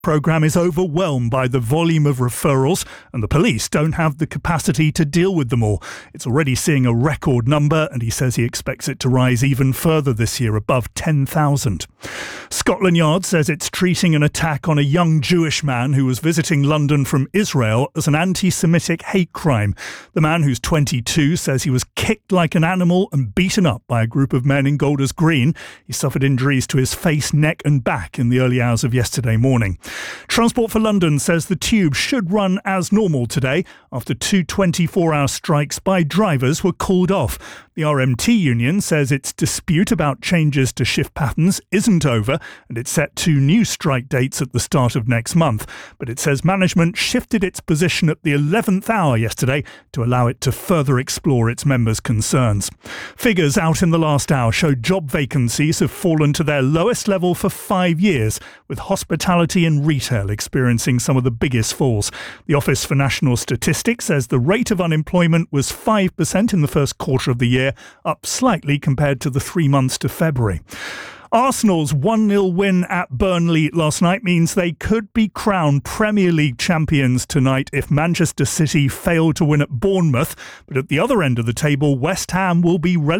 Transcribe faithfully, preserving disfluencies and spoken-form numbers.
programme is overwhelmed by the volume of referrals, and the police don't have the capacity to deal with them all. It's already seeing a record number, and he says he expects it to rise even further this year, above ten thousand. Scotland Yard says it's treating an attack on a young Jewish man who was visiting London from Israel as an anti-Semitic hate crime. The man, who's twenty-two, says he was kicked like an animal and beaten up by a group of men in Golders Green. He suffered injuries to his face, neck and back in the early hours of yesterday morning. Transport for London says the tube should run as normal today after two twenty-four hour strikes by drivers were called off. The R M T union says its dispute about changes to shift patterns isn't over, and it set two new strike dates at the start of next month. But it says management shifted its position at the eleventh hour yesterday to allow it to further explore its members' concerns. Figures out in the last hour show job vacancies have fallen to their lowest level for five years, with hospitality and retail experiencing some of the biggest falls. The Office for National Statistics says the rate of unemployment was five percent in the first quarter of the year, up slightly compared to the three months to February. Arsenal's one nil win at Burnley last night means they could be crowned Premier League champions tonight if Manchester City fail to win at Bournemouth. But at the other end of the table, West Ham will be relegated